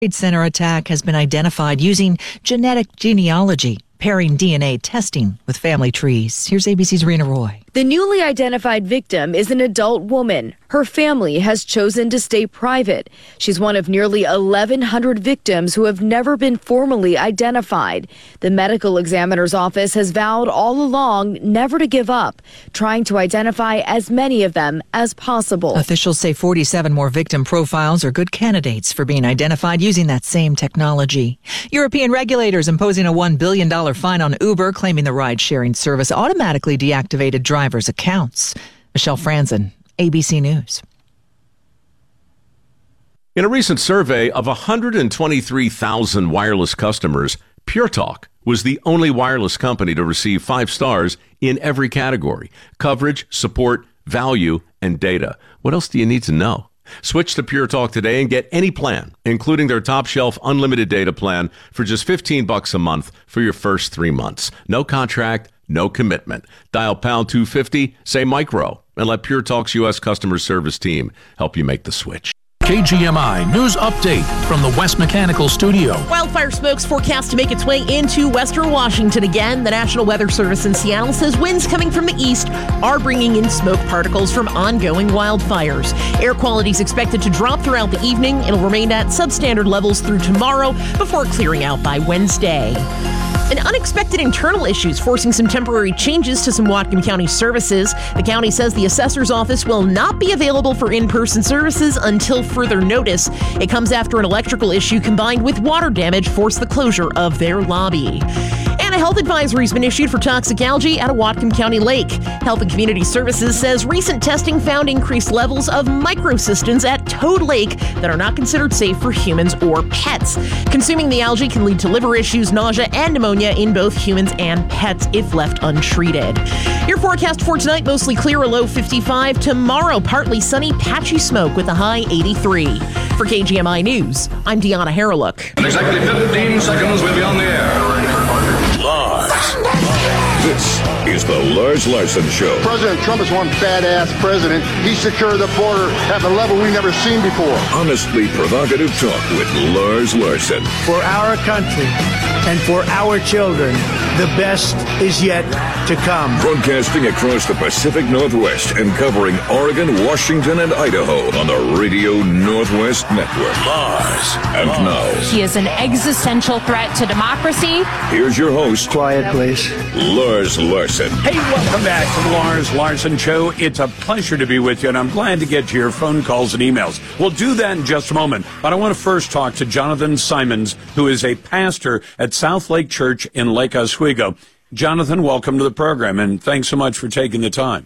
Trade Center attack has been identified using genetic genealogy, pairing DNA testing with family trees. Here's ABC's Rena Roy. The newly identified victim is an adult woman. Her family has chosen to stay private. She's one of nearly 1,100 victims who have never been formally identified. The medical examiner's office has vowed all along never to give up, trying to identify as many of them as possible. Officials say 47 more victim profiles are good candidates for being identified using that same technology. European regulators imposing a $1 billion fine on Uber, claiming the ride-sharing service automatically deactivated drivers' accounts. Michelle Franzen, ABC News. In a recent survey of 123,000 wireless customers, Pure Talk was the only wireless company to receive 5 stars in every category: coverage, support, value, and data. What else do you need to know? Switch to Pure Talk today and get any plan, including their top shelf unlimited data plan, for just $15 a month for your first 3 months. No contract, no commitment. Dial pound 250, say micro, and let Pure Talk's U.S. customer service team help you make the switch. KGMI News Update from the West Mechanical Studio. Wildfire smoke's forecast to make its way into western Washington again. The National Weather Service in Seattle says winds coming from the east are bringing in smoke particles from ongoing wildfires. Air quality is expected to drop throughout the evening. It'll remain at substandard levels through tomorrow before clearing out by Wednesday. And unexpected internal issues forcing some temporary changes to some Whatcom County services. The county says the assessor's office will not be available for in-person services until further notice. It comes after an electrical issue combined with water damage forced the closure of their lobby. And a health advisory has been issued for toxic algae at a Whatcom County lake. Health and Community Services says recent testing found increased levels of microcystins at Toad Lake that are not considered safe for humans or pets. Consuming the algae can lead to liver issues, nausea, and pneumonia in both humans and pets if left untreated. Your forecast for tonight: mostly clear, a low 55. Tomorrow, partly sunny, patchy smoke with a high 83. For KGMI News, I'm Deanna Harreluk. In exactly 15 seconds, we'll be on the air. Lars. This is the Lars Larson Show. President Trump is one badass president. He secured the border at a level we've never seen before. Honestly provocative talk with Lars Larson. For our country and for our children, the best is yet to come. Broadcasting across the Pacific Northwest and covering Oregon, Washington, and Idaho on the Radio Northwest Network. Lars. And now, he is an existential threat to democracy. Here's your host. Quiet, please. Lars Larson. Hey, welcome back to the Lars Larson Show. It's a pleasure to be with you, and I'm glad to get to your phone calls and emails. We'll do that in just a moment, but I want to first talk to Jonathan Simons, who is a pastor at South Lake Church in Lake Oswego. Jonathan, welcome to the program, and thanks so much for taking the time.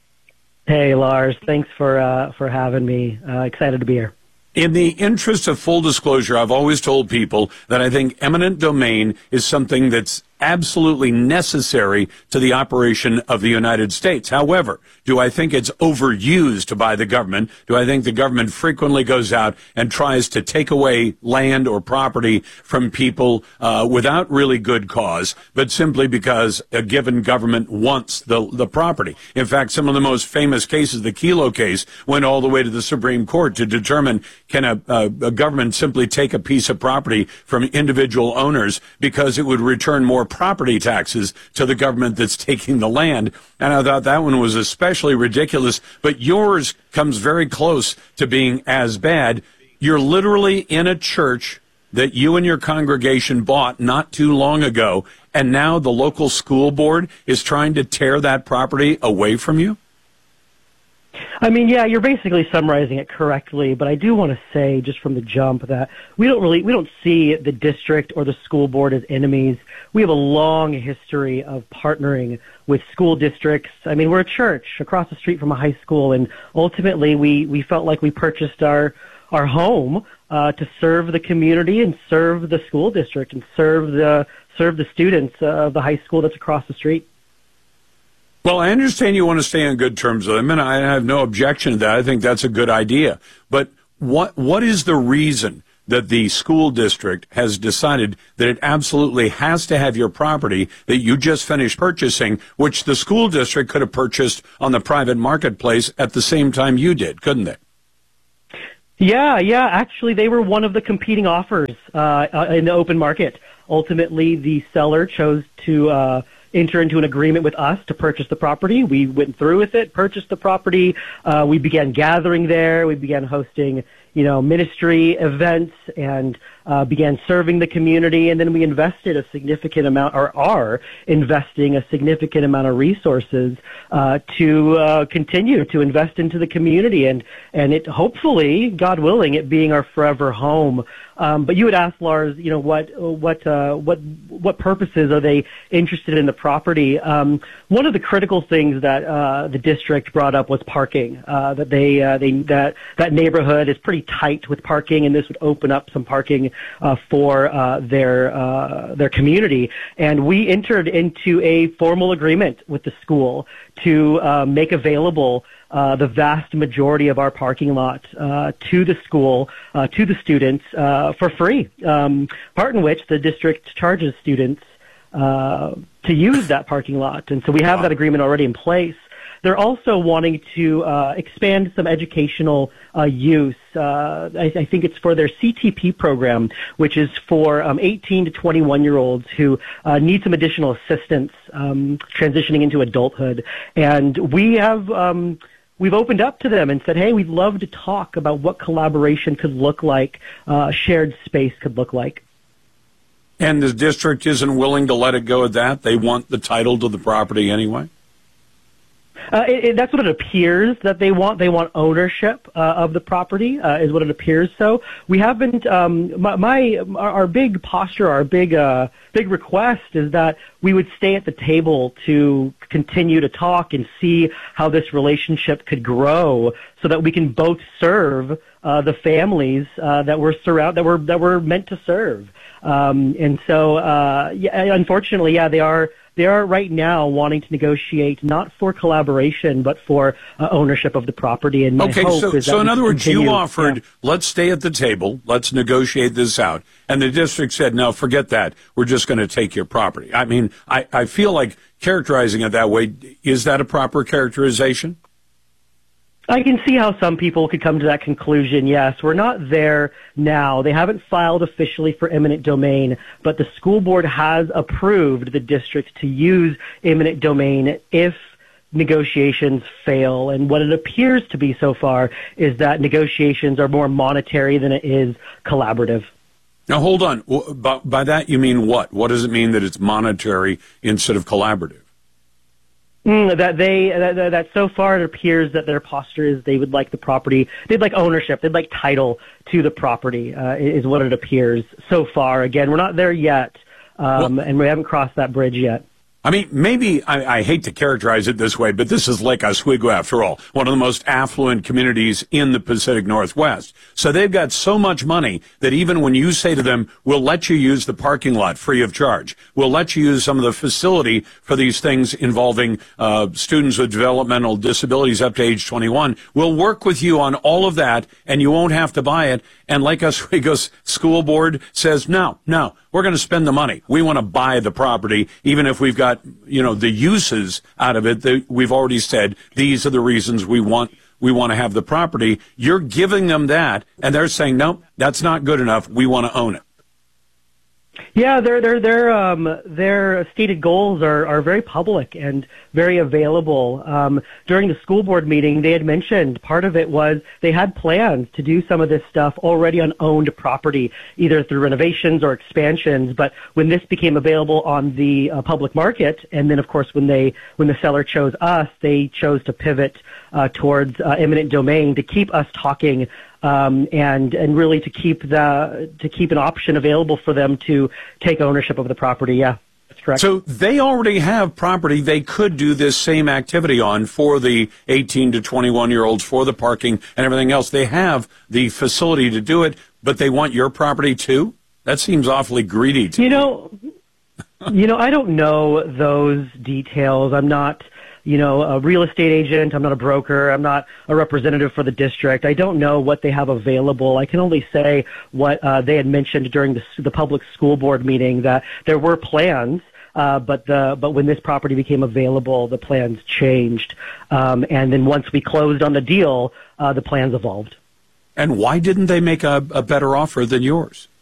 Hey, Lars. Thanks for having me. Excited to be here. In the interest of full disclosure, I've always told people that I think eminent domain is something that's absolutely necessary to the operation of the United States. However, do I think it's overused by the government? Do I think the government frequently goes out and tries to take away land or property from people without really good cause, but simply because a given government wants the property? In fact, some of the most famous cases, the Kelo case, went all the way to the Supreme Court to determine, can a government simply take a piece of property from individual owners because it would return more property taxes to the government that's taking the land. And I thought that one was especially ridiculous, but yours comes very close to being as bad. You're literally in a church that you and your congregation bought not too long ago, and now the local school board is trying to tear that property away from you? I mean, yeah, you're basically summarizing it correctly, but I do want to say just from the jump that we don't see the district or the school board as enemies. We have a long history of partnering with school districts. I mean, we're a church across the street from a high school, and ultimately we felt like we purchased our home to serve the community and serve the school district and serve the students of the high school that's across the street. Well, I understand you want to stay on good terms with them, and I have no objection to that. I think that's a good idea. But what is the reason that the school district has decided that it absolutely has to have your property that you just finished purchasing, which the school district could have purchased on the private marketplace at the same time you did, couldn't they? Yeah. Actually, they were one of the competing offers in the open market. Ultimately, the seller chose to enter into an agreement with us to purchase the property. We went through with it, purchased the property. We began gathering there. We began hosting, ministry events and began serving the community. And then we invested a significant amount, or are investing a significant amount of resources to continue to invest into the community and it hopefully, God willing, it being our forever home. But you had asked, Lars, what purposes are they interested in the property? One of the critical things that the district brought up was parking. That neighborhood is pretty tight with parking, and this would open up some parking for their community. And we entered into a formal agreement with the school to make available the vast majority of our parking lot to the school, to the students for free, part in which the district charges students to use that parking lot. And so we have that agreement already in place. They're also wanting to expand some educational use. I think it's for their CTP program, which is for 18 to 21-year-olds who need some additional assistance transitioning into adulthood. And we have... we've opened up to them and said, hey, we'd love to talk about what collaboration could look like, shared space could look like. And the district isn't willing to let it go at that? They want the title to the property anyway? That's what it appears that they want. They want ownership of the property, is what it appears. So we haven't. Our big posture, our big request is that we would stay at the table to continue to talk and see how this relationship could grow, so that we can both serve the families that we're meant to serve. And so, unfortunately, they are. They are right now wanting to negotiate not for collaboration, but for ownership of the property. And my hope is so in other words, you offered, let's stay at the table, let's negotiate this out. And the district said, no, forget that. We're just going to take your property. I mean, I feel like characterizing it that way, is that a proper characterization? I can see how some people could come to that conclusion, yes. We're not there now. They haven't filed officially for eminent domain, but the school board has approved the district to use eminent domain if negotiations fail. And what it appears to be so far is that negotiations are more monetary than it is collaborative. Now, hold on. By that, you mean what? What does it mean that it's monetary instead of collaborative? That so far it appears that their posture is they would like the property, they'd like ownership, they'd like title to the property, is what it appears so far. Again, we're not there yet, and we haven't crossed that bridge yet. I mean, maybe, I hate to characterize it this way, but this is Lake Oswego, after all, one of the most affluent communities in the Pacific Northwest. So they've got so much money that even when you say to them, we'll let you use the parking lot free of charge, we'll let you use some of the facility for these things involving students with developmental disabilities up to age 21, we'll work with you on all of that, and you won't have to buy it. And Lake Oswego's school board says, no, we're going to spend the money. We want to buy the property, even if we've got, the uses out of it. We've already said these are the reasons we want to have the property. You're giving them that, and they're saying, no, that's not good enough. We want to own it. Yeah, their stated goals are very public and very available. During the school board meeting, they had mentioned part of it was they had plans to do some of this stuff already on owned property, either through renovations or expansions. But when this became available on the public market, and then of course when the seller chose us, they chose to pivot towards eminent domain to keep us talking. And really to keep an option available for them to take ownership of the property. Yeah, that's correct. So they already have property they could do this same activity on for the 18 to 21-year-olds, for the parking and everything else. They have the facility to do it, but they want your property too? That seems awfully greedy to me. I don't know those details. I'm not a real estate agent. I'm not a broker. I'm not a representative for the district. I don't know what they have available. I can only say what they had mentioned during the public school board meeting, that there were plans, but when this property became available, the plans changed. And then once we closed on the deal, the plans evolved. And why didn't they make a better offer than yours?